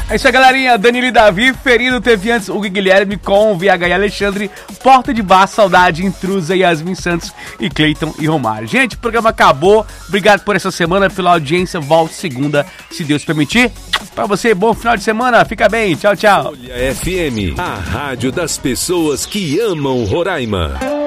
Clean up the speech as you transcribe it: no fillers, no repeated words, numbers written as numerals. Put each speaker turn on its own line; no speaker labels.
É isso aí, galerinha. Danilo e Davi, Ferido, teve antes o Guilherme com VH e Alexandre, Porta de Bar, Saudade, Intrusa, Yasmin Santos e Cleiton e Romário. Gente, o programa acabou. Obrigado por essa semana, pela audiência. Volto segunda, se Deus permitir. Pra você, bom final de semana. Fica bem. Tchau, tchau.
Folha FM, a rádio das pessoas que amam Roraima.